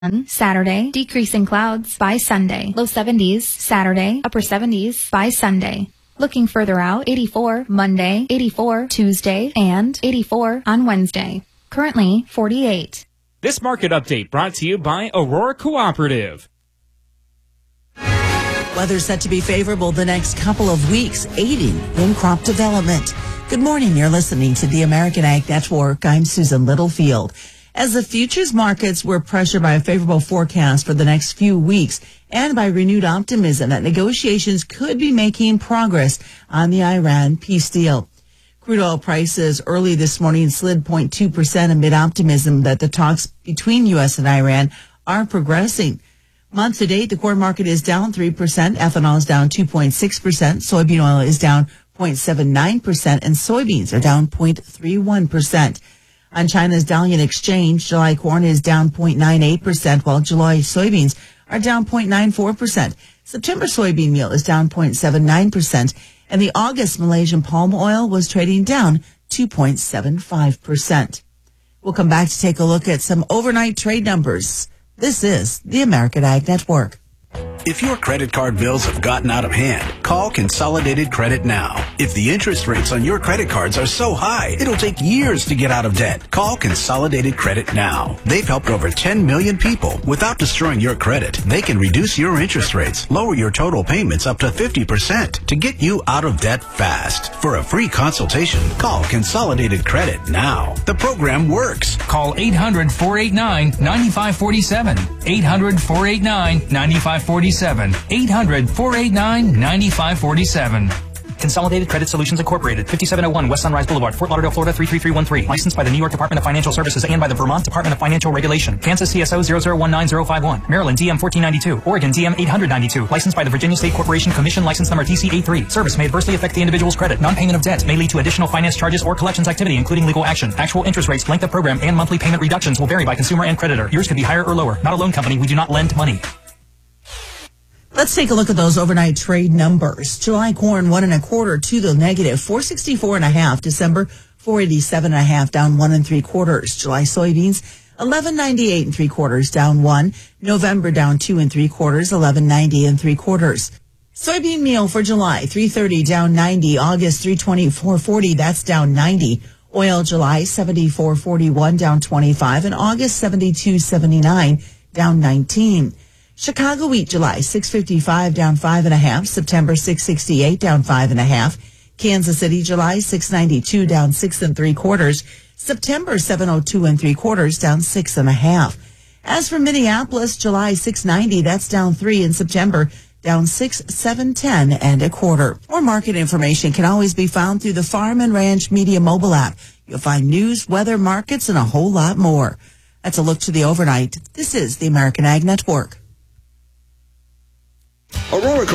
Saturday, decreasing clouds by Sunday. Low 70s Saturday, upper 70s by Sunday. Looking further out, 84 Monday, 84 Tuesday, and 84 on Wednesday. Currently 48. This market update brought to you by Aurora Cooperative. Weather's set to be favorable the next couple of weeks, aiding in crop development. Good morning. You're listening to the American Ag Network. I'm Susan Littlefield. As the futures markets were pressured by a favorable forecast for the next few weeks and by renewed optimism that negotiations could be making progress on the Iran peace deal. Crude oil prices early this morning slid 0.2% amid optimism that the talks between U.S. and Iran are progressing. Month to date, the corn market is down 3%, ethanol is down 2.6%, soybean oil is down 0.79%, and soybeans are down 0.31%. On China's Dalian Exchange, July corn is down 0.98%, while July soybeans are down 0.94%. September soybean meal is down 0.79%, and the August Malaysian palm oil was trading down 2.75%. We'll come back to take a look at some overnight trade numbers. This is the American Ag Network. If your credit card bills have gotten out of hand, call Consolidated Credit now. If the interest rates on your credit cards are so high, it'll take years to get out of debt. Call Consolidated Credit now. They've helped over 10 million people without destroying your credit. They can reduce your interest rates, lower your total payments up to 50% to get you out of debt fast. For a free consultation, call Consolidated Credit now. The program works. Call 800-489-9547. 800-489-9547. 800-489-9547. Consolidated Credit Solutions Incorporated, 5701 West Sunrise Boulevard, Fort Lauderdale, Florida 33313. Licensed by the New York Department of Financial Services and by the Vermont Department of Financial Regulation. Kansas CSO 0019051. Maryland DM 1492. Oregon DM 892. Licensed by the Virginia State Corporation Commission, license number TC83. Service may adversely affect the individual's credit. Non-payment of debt may lead to additional finance charges or collections activity, including legal action. Actual interest rates, length of program, and monthly payment reductions will vary by consumer and creditor. Yours could be higher or lower. Not a loan company. We do not lend money. Let's take a look at those overnight trade numbers. July corn 1 1/4 to the negative, 464.5. December 487.5, down 1 3/4. July soybeans 1198 3/4, down 1. November down 2 3/4, 1190 3/4. Soybean meal for July 330, down 90. August 324.40, that's down 90. Oil July 74.41, down 25, and August 72.79, down 19. Chicago wheat July 655, down 5.5. September 668, down 5.5. Kansas City July 692, down 6 3/4. September 702 3/4, down 6.5. As for Minneapolis, July 690, that's down 3, and September down 6 710 1/4. More market information can always be found through the Farm and Ranch Media mobile app. You'll find news, weather, markets, and a whole lot more. That's a look to the overnight. This is the American Ag Network. Aurora